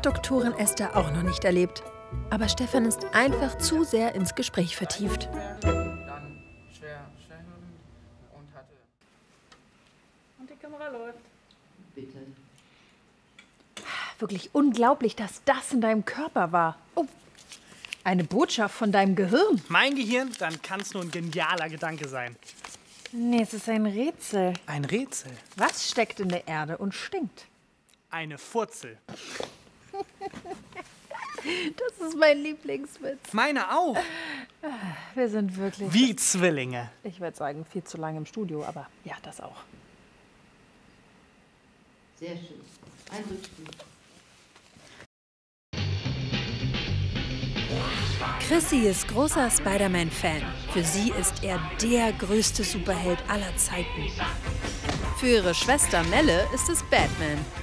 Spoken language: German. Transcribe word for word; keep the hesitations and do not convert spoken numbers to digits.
hat Doktorin Esther auch noch nicht erlebt. Aber Stefan ist einfach zu sehr ins Gespräch vertieft. Dann schwer, schwer und hatte. Und die Kamera läuft. Bitte. Wirklich unglaublich, dass das in deinem Körper war. Oh, eine Botschaft von deinem Gehirn. Mein Gehirn? Dann kann es nur ein genialer Gedanke sein. Nee, es ist ein Rätsel. Ein Rätsel? Was steckt in der Erde und stinkt? Eine Furzel. Das ist mein Lieblingswitz. Meine auch. Wir sind wirklich... Wie Zwillinge. Ich würde sagen, viel zu lange im Studio, aber ja, das auch. Sehr schön. Ein Rückspiel. Chrissy ist großer Spider-Man-Fan. Für sie ist er der größte Superheld aller Zeiten. Für ihre Schwester Melle ist es Batman.